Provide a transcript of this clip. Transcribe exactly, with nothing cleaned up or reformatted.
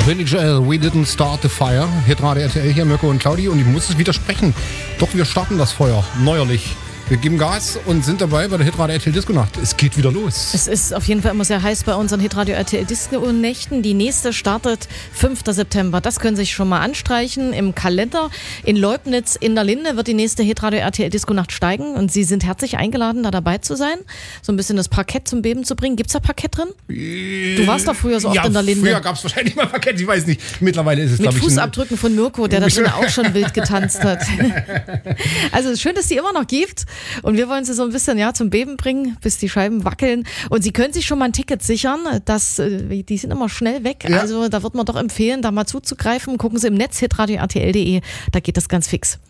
Billy Joel, We Didn't Start the Fire. Hitradio R T L hier, Mirko und Claudi. Und ich muss es widersprechen. Doch, wir starten das Feuer neuerlich. Wir geben Gas und sind dabei bei der Hitradio R T L Disco Nacht. Es geht wieder los. Es ist auf jeden Fall immer sehr heiß bei unseren Hitradio R T L Disco Nächten. Die nächste startet fünften September. Das können Sie sich schon mal anstreichen im Kalender. In Leubnitz in der Linde wird die nächste Hitradio R T L Disco Nacht steigen. Und Sie sind herzlich eingeladen, da dabei zu sein. So ein bisschen das Parkett zum Beben zu bringen. Gibt es da Parkett drin? Du warst doch früher so oft ja, in der Linde. Früher gab es wahrscheinlich mal Parkett, ich weiß nicht. Mittlerweile ist es, glaube Mit ich... Fußabdrücken von Mirko, der da drin auch schon wild getanzt hat. Also schön, dass es die immer noch gibt. Und wir wollen sie so ein bisschen ja, zum Beben bringen, bis die Scheiben wackeln. Und Sie können sich schon mal ein Ticket sichern. Das, die sind immer schnell weg. Ja. Also da wird man doch empfehlen, da mal zuzugreifen. Gucken Sie im Netz hitradio r t l punkt d e. Da geht das ganz fix.